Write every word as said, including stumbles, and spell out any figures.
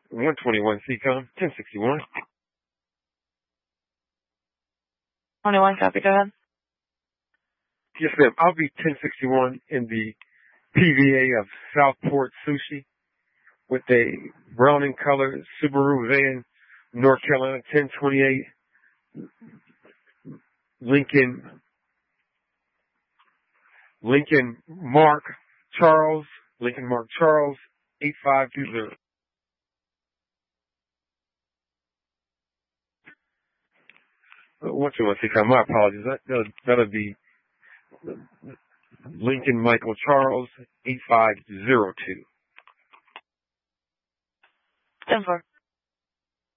one twenty-one C COM, ten sixty-one. twenty-one, copy, go ahead. Yes, ma'am. I'll be ten sixty-one in the P V A of Southport Sushi with a brown in color Subaru van, North Carolina, ten twenty-eight, Lincoln, Lincoln Mark Charles, Lincoln Mark Charles, eight five two zero. What you want to say? My apologies. That, that'll, that'll be Lincoln Michael Charles, eight five zero two. ten four.